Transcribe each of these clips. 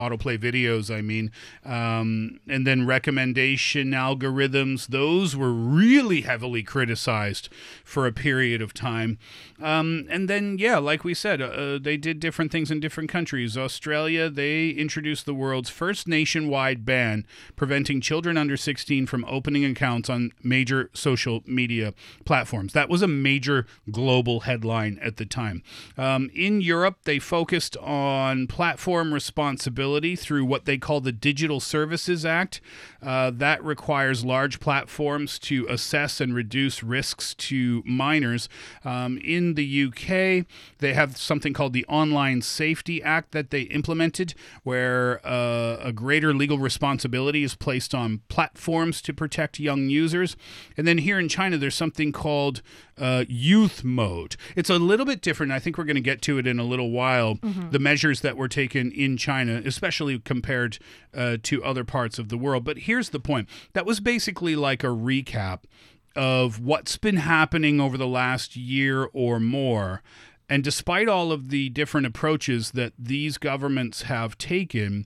autoplay videos, I mean. And then recommendation algorithms, those were really heavily criticized for a period of time. And then, yeah, like we said, they did different things in different countries. Australia, they introduced the world's first nationwide ban preventing children under 16 from opening accounts on major social media platforms. That was a major global headline at the time. In Europe, they focused on platform responsibility through what they call the Digital Services Act. That requires large platforms to assess and reduce risks to minors. In the UK, they have something called the Online Safety Act that they implemented, where a greater legal responsibility is placed on platforms to protect young users. And then here in China, there's something called youth mode. It's a little bit different. I think we're going to get to it in a little while, the measures that were taken in China, especially compared to other parts of the world. But here's the point. That was basically like a recap of what's been happening over the last year or more. And despite all of the different approaches that these governments have taken,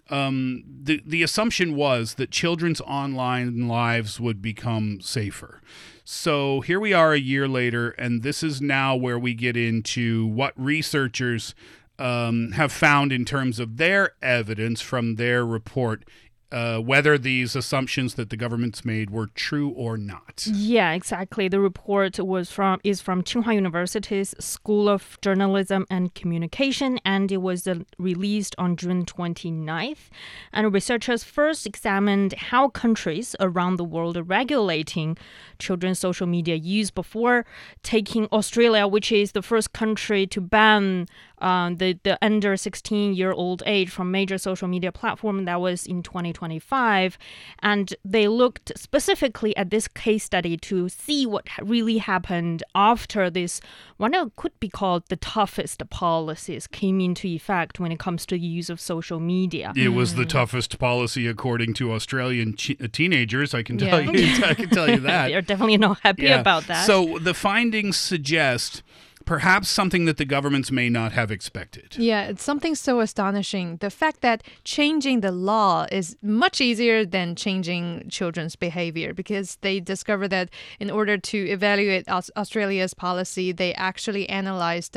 the assumption was that children's online lives would become safer. So here we are a year later, and this is now where we get into what researchers have found in terms of their evidence from their report, whether these assumptions that the government's made were true or not. Yeah, exactly. The report is from Tsinghua University's School of Journalism and Communication, and it was released on June 29th. And researchers first examined how countries around the world are regulating children's social media use before taking Australia, which is the first country to ban the under 16-year-old age from major social media platform. That was in 2025. And they looked specifically at this case study to see what really happened after this, what could be called the toughest policies came into effect when it comes to the use of social media. It was the toughest policy according to Australian teenagers, I can tell you. I can tell you that. They're definitely not happy about that. So the findings suggest perhaps something that the governments may not have expected. Yeah, it's something so astonishing. The fact that changing the law is much easier than changing children's behavior, because they discovered that in order to evaluate Australia's policy, they actually analyzed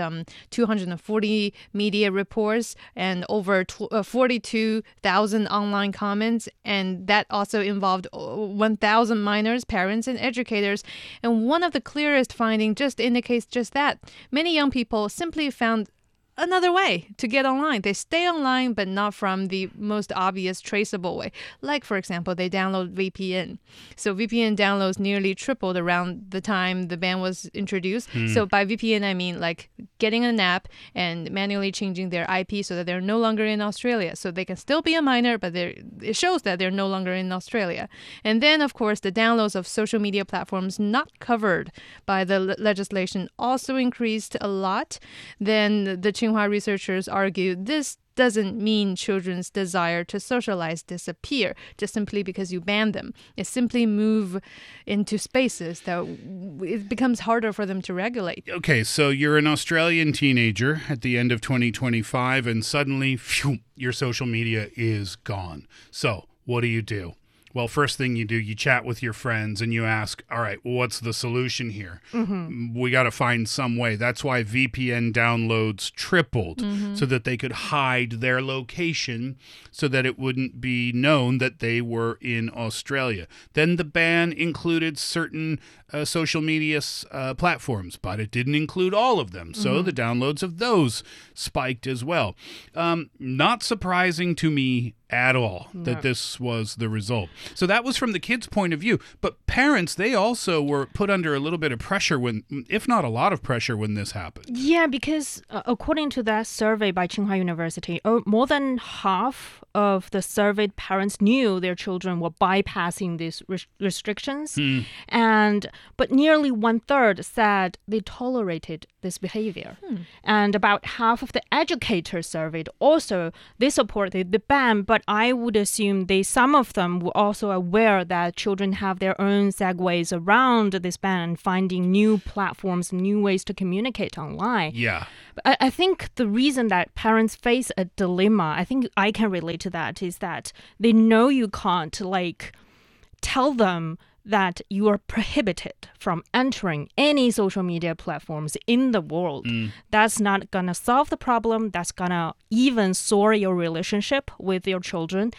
240 media reports and over 42,000 online comments, and that also involved 1,000 minors, parents, and educators. And one of the clearest findings just indicates just that. Many young people simply found another way to get online. They stay online, but not from the most obvious traceable way. Like, for example, they download VPN. So VPN downloads nearly tripled around the time the ban was introduced. So by VPN, I mean like getting an app and manually changing their IP so that they're no longer in Australia. So they can still be a minor, but it shows that they're no longer in Australia. And then, of course, the downloads of social media platforms not covered by the legislation also increased a lot. Then the Tsinghua researchers argue this doesn't mean children's desire to socialize disappear just simply because you ban them. It simply move into spaces that it becomes harder for them to regulate. Okay, so you're an Australian teenager at the end of 2025 and suddenly, phew, your social media is gone. So what do? Well, first thing you do, you chat with your friends and you ask, all right, well, what's the solution here? We got to find some way. That's why VPN downloads tripled, so that they could hide their location so that it wouldn't be known that they were in Australia. Then the ban included certain social media platforms, but it didn't include all of them. So the downloads of those spiked as well. Not surprising to me at all that this was the result. So that was from the kids' point of view. But parents, they also were put under a little bit of pressure when, if not a lot of pressure, when this happened. Yeah, because according to that survey by Tsinghua University, more than half of the surveyed parents knew their children were bypassing these restrictions. But nearly 1/3 said they tolerated this behavior. And about half of the educators surveyed also, they supported the ban, but But I would assume some of them were also aware that children have their own segues around this ban, finding new platforms, new ways to communicate online. Yeah. But I think the reason that parents face a dilemma, I think I can relate to that, is that they know you can't tell them that you are prohibited from entering any social media platforms in the world. That's not going to solve the problem. That's going to even sour your relationship with your children.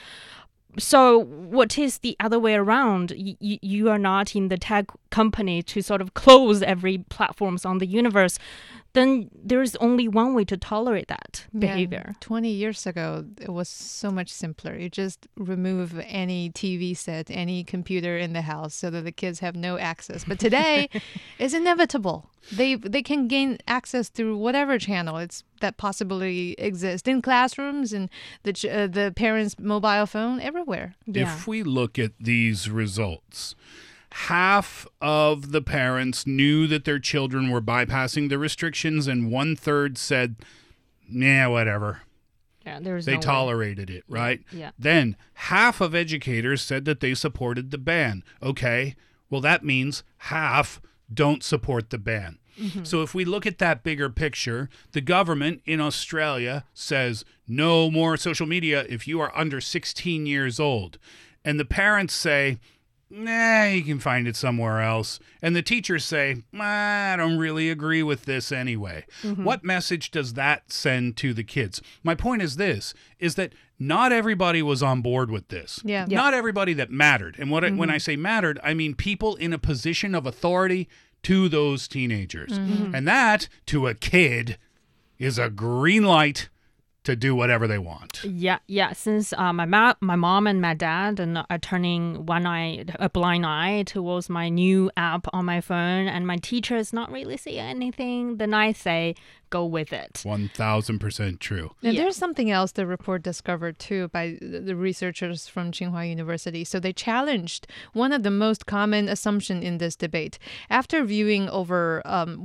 So what is the other way around? You are not in the tech company to sort of close every platforms on the universe. Then there's only one way to tolerate that behavior. 20 years ago, it was so much simpler. You just remove any TV set, any computer in the house so that the kids have no access. But today, it's inevitable. They can gain access through whatever channel that possibly exists in classrooms and the parents' mobile phone, everywhere. Yeah. If we look at these results, half of the parents knew that their children were bypassing the restrictions, and 1/3 said, "Nah, whatever." Yeah, there's They no way. tolerated it, right? Yeah. Then half of educators said that they supported the ban. Okay, well, that means half don't support the ban. So if we look at that bigger picture, the government in Australia says no more social media if you are under 16 years old. And the parents say, nah, you can find it somewhere else. And the teachers say, I don't really agree with this anyway. What message does that send to the kids? My point is this, is that not everybody was on board with this. Yeah. Not everybody that mattered. And when I say mattered, I mean people in a position of authority to those teenagers. And that, to a kid, is a green light to do whatever they want. Yeah. Since my mom and my dad are turning a blind eye towards my new app on my phone, and my teachers not really say anything, then I say, go with it. 1,000% true. And there's something else the report discovered too by the researchers from Tsinghua University. So they challenged one of the most common assumptions in this debate. After viewing over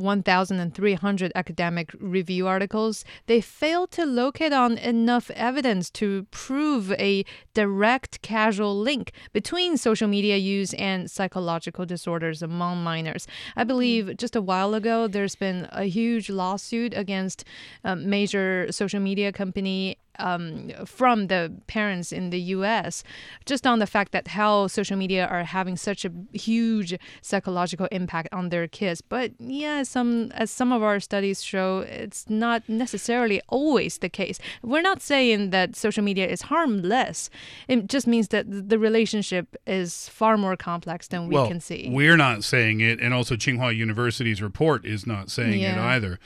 1,300 academic review articles, they failed to locate on enough evidence to prove a direct causal link between social media use and psychological disorders among minors. I believe just a while ago, there's been a huge lawsuit against a major social media company from the parents in the U.S. just on the fact that how social media are having such a huge psychological impact on their kids. But yeah, as some of our studies show, it's not necessarily always the case. We're not saying that social media is harmless. It just means that the relationship is far more complex than we can see. We're not saying it, and also Tsinghua University's report is not saying it either.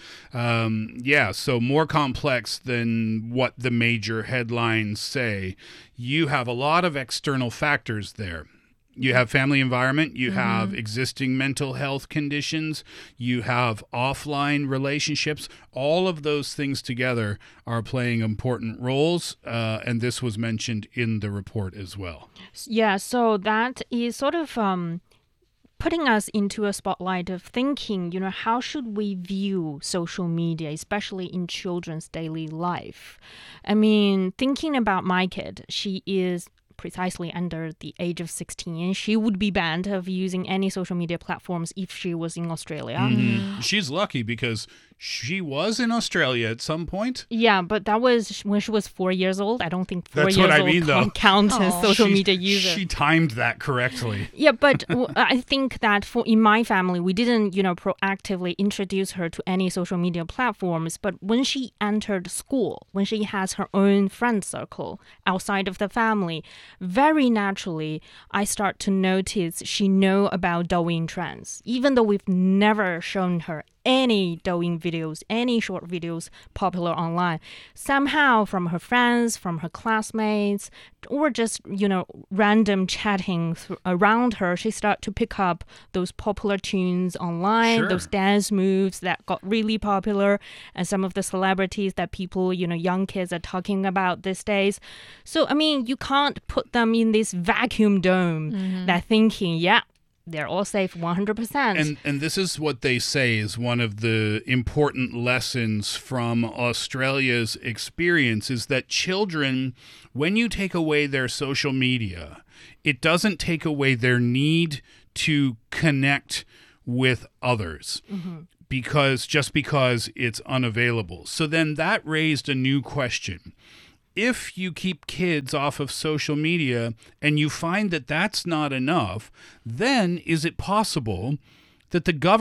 So more complex than what the major headlines say. You have a lot of external factors there. You have family environment, you have existing mental health conditions, you have offline relationships. All of those things together are playing important roles, and this was mentioned in the report as well. Yeah, so that is sort of putting us into a spotlight of thinking, how should we view social media, especially in children's daily life? I mean, thinking about my kid, she is precisely under the age of 16. She would be banned of using any social media platforms if she was in Australia. She's lucky because she was in Australia at some point. Yeah, but that was when she was 4 years old. I don't think 4 That's years what I old mean, though. count as social media user. She timed that correctly. Yeah, but I think that in my family, we didn't, proactively introduce her to any social media platforms. But when she entered school, when she has her own friend circle outside of the family, very naturally, I start to notice she know about Douyin trends, even though we've never shown her any Douyin videos, any short videos popular online. Somehow from her friends, from her classmates, or just, random chatting around her, she started to pick up those popular tunes online, those dance moves that got really popular, and some of the celebrities that people, young kids are talking about these days. So, I mean, you can't put them in this vacuum dome that thinking, they're all safe 100%. And this is what they say is one of the important lessons from Australia's experience is that children, when you take away their social media, it doesn't take away their need to connect with others. Because it's unavailable. So then that raised a new question. If you keep kids off of social media and you find that that's not enough, then is it possible that the government